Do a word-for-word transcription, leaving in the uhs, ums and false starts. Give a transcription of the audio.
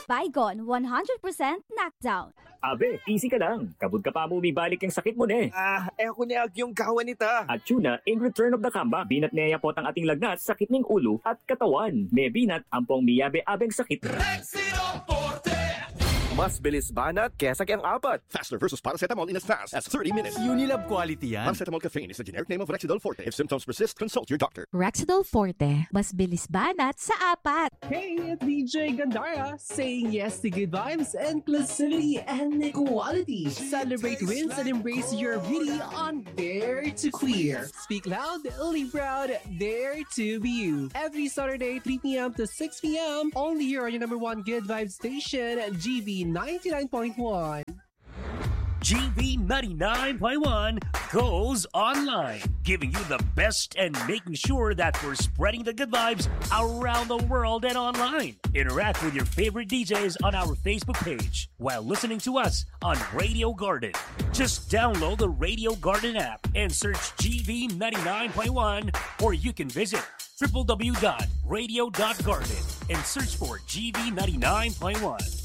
Baygon one hundred percent knockdown. Abe, easy ka lang. Kabud ka pa mo bibalik yung sakit mo ne. Ah, eh ako niya yung kawan nita. At tuna, in return of the comeback, binat niya po ang ating lagnat, sakit ng ulo at katawan. May binat, ampong miyabe abeng sakit. Rexidol Forte! Mas bilis banat kesa kayang apat. Faster versus paracetamol in as fast as thirty minutes. Unilab quality yan. Paracetamol caffeine is the generic name of Rexidol Forte. If symptoms persist, consult your doctor. Rexidol Forte, mas bilis banat sa apat. Hey, it's D J Gandara saying yes to good vibes, inclusivity, and equality. Celebrate wins and embrace your beauty on Dare to Queer. Speak loud, live proud, dare to be you. Every Saturday, three p.m. to six p.m. only here on your number one good vibes station, G V ninety-nine point one. G V ninety-nine point one goes online, giving you the best and making sure that we're spreading the good vibes around the world and online. Interact with your favorite D Js on our Facebook page while listening to us on Radio Garden. Just download the Radio Garden app and search G V ninety-nine point one, or you can visit w w w dot radio dot garden and search for G V ninety-nine point one.